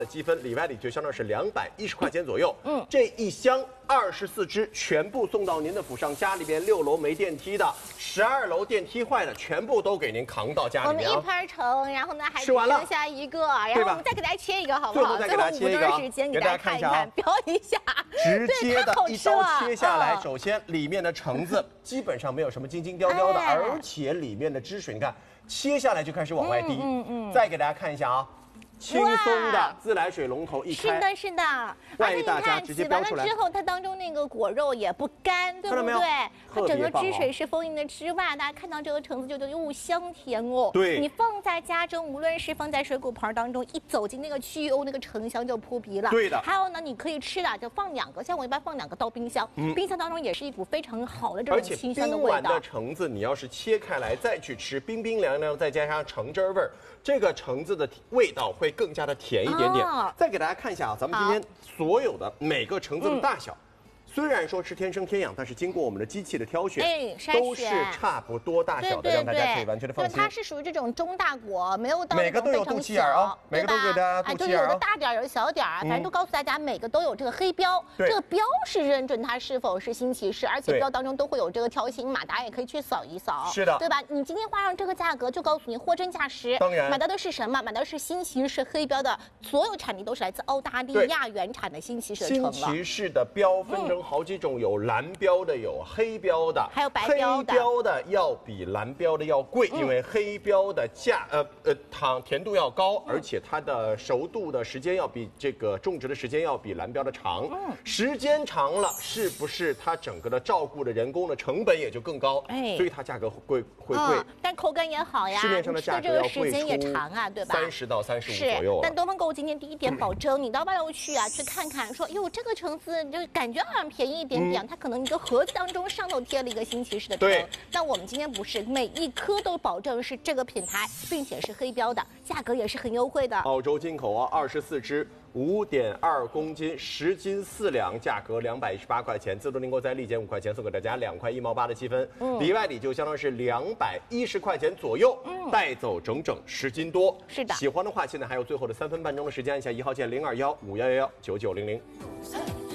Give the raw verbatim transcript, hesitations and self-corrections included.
积分，里外里就相当是两百一十块钱左右。嗯，这一箱二十四支全部送到您的府上，家里边六楼没电梯的，十二楼电梯坏的，全部都给您扛到家里面。 我们一盘盛，然后呢还吃完了剩下一个，然后我们再给大家切一个，好不好？ 最后再给大家切一个， 时间给大家看一看，标一下， 直接的一刀切下来。 嗯、 首先里面的橙子基本上没有什么晶晶雕雕的，哎、而且里面的汁水，你看切下来就开始往外滴。嗯嗯嗯。再给大家看一下啊。 轻松的自来水龙头一开， 是的，是的，而且你看洗完了之后，它当中那个果肉也不干，对不对？它整个汁水是丰盈的之外，大家看到这个橙子就觉得又香甜哦。 对， 你放在家中，无论是放在水果盘当中，一走进那个区域哦，那个橙香就扑鼻了。 对的。 还有呢，你可以吃的就放两个，像我一般放两个到冰箱，嗯、冰箱当中也是一股非常好的这种清香的味道。 而且冰完的橙子，你要是切开来再去吃，冰冰凉凉，再加上橙汁味儿，这个橙子的味道会更加的甜一。 一点点，再给大家看一下啊，咱们今天所有的每个橙子的大小，虽然说是天生天养，但是经过我们的机器的挑选， 哎， 都是差不多大小的，让大家可以完全的放心。 它是属于这种中大果，没有到每个都有肚脐眼啊，每个都给大家肚脐眼啊， 有的大点，有的小点，反正都告诉大家，每个都有这个黑标，这个标是认准它是否是新奇士，而且标当中都会有这个条形码，大家也可以去扫一扫， 是的， 对吧？你今天花上这个价格，就告诉你货真价实。 当然， 买到的是什么？买到的是新奇士黑标的，所有产地都是来自澳大利亚原产的新奇士橙了。 新奇士的标分成好几种，有 蓝标的有黑标的， 还有白标的。 黑标的要比蓝标的要贵，嗯、因为黑标的价呃呃糖甜度要高，嗯、而且它的熟度的时间要比这个种植的时间要比蓝标的长。嗯，时间长了，是不是它整个的照顾的人工的成本也就更高？哎，所以它价格会贵会贵、嗯。 但口感也好呀， 市面上的价格要贵出时间也长啊，对吧？ 三十到三十五左右、啊。 但东方购物今天第一点保证，你到外头去啊去看看，说哟这个橙子就感觉好像便宜一点点，嗯、它可能一个盒子当中上头贴了一个新奇士的橙，但我们今天不是，每一颗都保证是这个品牌，并且是黑标的，价格也是很优惠的。 澳洲进口啊，二十四支，五点二公斤，十斤四两，价格两百一十八块钱，自动订购再立减五块钱，送给大家两块一毛八的积分，嗯、里外里就相当是两百一十块钱左右，嗯、带走整整十斤多。 是的， 喜欢的话，现在还有最后的三分半钟的时间，按下一号键零二幺五幺幺幺九九零零。